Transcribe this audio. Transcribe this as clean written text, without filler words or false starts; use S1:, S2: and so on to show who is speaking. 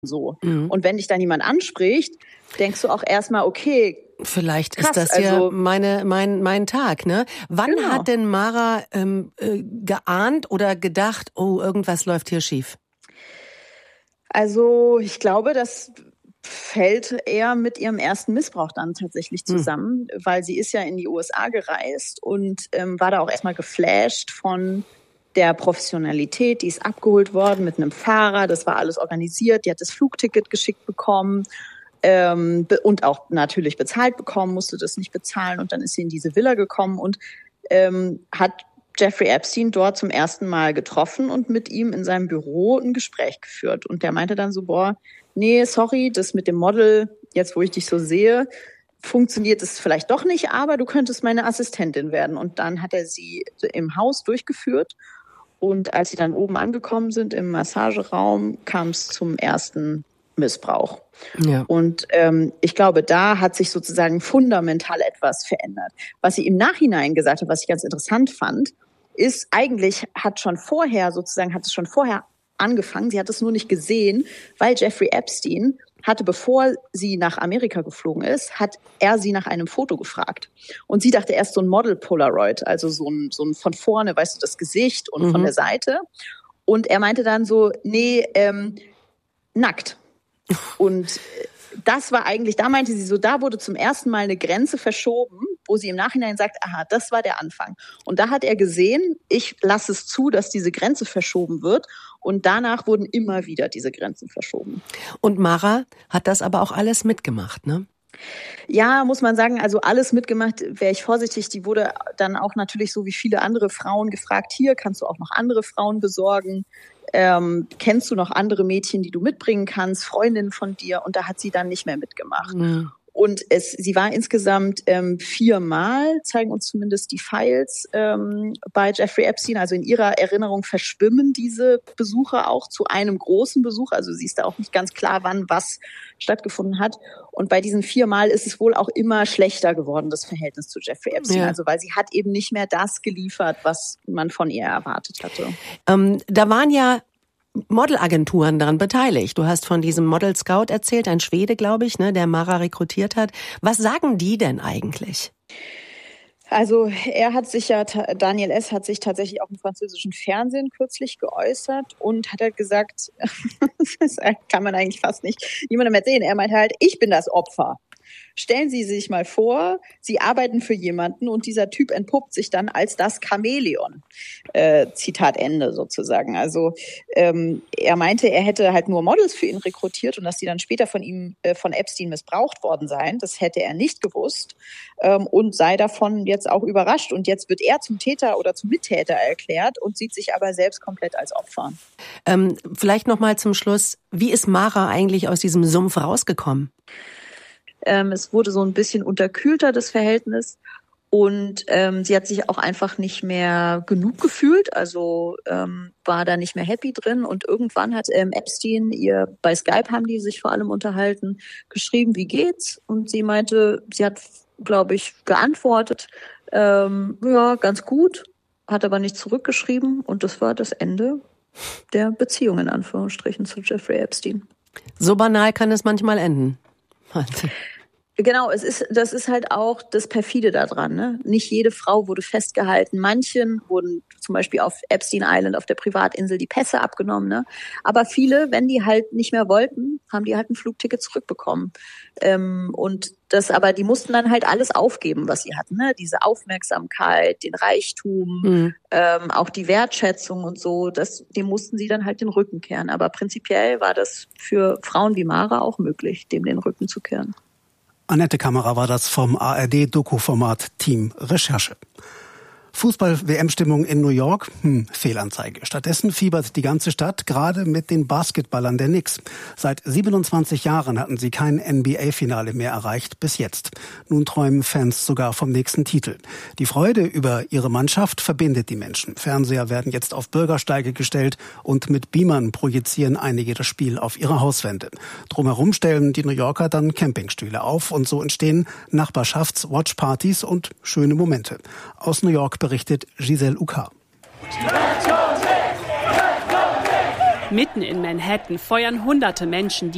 S1: so. Und wenn dich dann jemand anspricht, denkst du auch erstmal, okay,
S2: vielleicht
S1: krass,
S2: ist das ja mein Tag, ne? Wann hat denn Mara geahnt oder gedacht, oh, irgendwas läuft hier schief?
S1: Also ich glaube, das fällt eher mit ihrem ersten Missbrauch dann tatsächlich zusammen, weil sie ist ja in die USA gereist und war da auch erstmal geflasht von der Professionalität. Die ist abgeholt worden mit einem Fahrer, das war alles organisiert, die hat das Flugticket geschickt bekommen und auch natürlich bezahlt bekommen, musste das nicht bezahlen und dann ist sie in diese Villa gekommen und hat Jeffrey Epstein dort zum ersten Mal getroffen und mit ihm in seinem Büro ein Gespräch geführt. Und der meinte dann so, nee, sorry, das mit dem Model, jetzt wo ich dich so sehe, funktioniert es vielleicht doch nicht, aber du könntest meine Assistentin werden. Und dann hat er sie im Haus durchgeführt. Und als sie dann oben angekommen sind im Massageraum, kam es zum ersten Missbrauch. Ja. Und ich glaube, da hat sich sozusagen fundamental etwas verändert. Was sie im Nachhinein gesagt hat, was ich ganz interessant fand, ist eigentlich hat es schon vorher angefangen, sie hat es nur nicht gesehen, weil Jeffrey Epstein hatte, bevor sie nach Amerika geflogen ist, hat er sie nach einem Foto gefragt. Und sie dachte erst so ein Model-Polaroid, also so ein von vorne, weißt du, das Gesicht und von der Seite. Und er meinte dann so, nee, nackt. Und das war eigentlich, da meinte sie so, da wurde zum ersten Mal eine Grenze verschoben, wo sie im Nachhinein sagt, aha, das war der Anfang. Und da hat er gesehen, ich lasse es zu, dass diese Grenze verschoben wird. Und danach wurden immer wieder diese Grenzen verschoben.
S2: Und Mara hat das aber auch alles mitgemacht, ne?
S1: Ja, muss man sagen, also alles mitgemacht, wäre ich vorsichtig. Die wurde dann auch natürlich so wie viele andere Frauen gefragt, hier kannst du auch noch andere Frauen besorgen. Kennst du noch andere Mädchen, die du mitbringen kannst, Freundinnen von dir? Und da hat sie dann nicht mehr mitgemacht. Und sie war insgesamt 4-mal, zeigen uns zumindest die Files bei Jeffrey Epstein. Also in ihrer Erinnerung verschwimmen diese Besuche auch zu einem großen Besuch. Also sie ist da auch nicht ganz klar, wann was stattgefunden hat. Und bei diesen 4-mal ist es wohl auch immer schlechter geworden, das Verhältnis zu Jeffrey Epstein. Ja. Also weil sie hat eben nicht mehr das geliefert, was man von ihr erwartet hatte.
S2: Da waren ja Modelagenturen daran beteiligt. Du hast von diesem Model Scout erzählt, ein Schwede, glaube ich, ne, der Mara rekrutiert hat. Was sagen die denn eigentlich?
S1: Also Daniel S. hat sich tatsächlich auch im französischen Fernsehen kürzlich geäußert und hat halt gesagt, das kann man eigentlich fast nicht niemandem erzählen. Er meinte halt, ich bin das Opfer. Stellen Sie sich mal vor, Sie arbeiten für jemanden und dieser Typ entpuppt sich dann als das Chamäleon. Zitat Ende sozusagen. Also er meinte, er hätte halt nur Models für ihn rekrutiert und dass die dann später von Epstein missbraucht worden seien. Das hätte er nicht gewusst und sei davon jetzt auch überrascht. Und jetzt wird er zum Täter oder zum Mittäter erklärt und sieht sich aber selbst komplett als Opfer.
S2: Vielleicht noch mal zum Schluss, wie ist Mara eigentlich aus diesem Sumpf rausgekommen?
S1: Es wurde so ein bisschen unterkühlter, das Verhältnis. Und sie hat sich auch einfach nicht mehr genug gefühlt, also war da nicht mehr happy drin. Und irgendwann hat Epstein ihr, bei Skype haben die sich vor allem unterhalten, geschrieben, wie geht's? Und sie meinte, sie hat, glaube ich, geantwortet, ja, ganz gut, hat aber nicht zurückgeschrieben. Und das war das Ende der Beziehung, in Anführungsstrichen, zu Jeffrey Epstein.
S2: So banal kann es manchmal enden.
S1: Genau, das ist halt auch das Perfide daran, ne? Nicht jede Frau wurde festgehalten. Manchen wurden zum Beispiel auf Epstein Island, auf der Privatinsel, die Pässe abgenommen, ne? Aber viele, wenn die halt nicht mehr wollten, haben die halt ein Flugticket zurückbekommen. Aber die mussten dann halt alles aufgeben, was sie hatten, ne? Diese Aufmerksamkeit, den Reichtum, auch die Wertschätzung und so, dem mussten sie dann halt den Rücken kehren. Aber prinzipiell war das für Frauen wie Mara auch möglich, dem den Rücken zu kehren.
S3: Annette Kammerer war das vom ARD-Doku-Format Team Recherche. Fußball-WM-Stimmung in New York? Fehlanzeige. Stattdessen fiebert die ganze Stadt gerade mit den Basketballern der Knicks. Seit 27 Jahren hatten sie kein NBA-Finale mehr erreicht bis jetzt. Nun träumen Fans sogar vom nächsten Titel. Die Freude über ihre Mannschaft verbindet die Menschen. Fernseher werden jetzt auf Bürgersteige gestellt und mit Beamern projizieren einige das Spiel auf ihre Hauswände. Drumherum stellen die New Yorker dann Campingstühle auf und so entstehen Nachbarschafts-Watchpartys und schöne Momente. Aus New York berichtet Giselle Uka.
S4: Mitten in Manhattan feuern hunderte Menschen die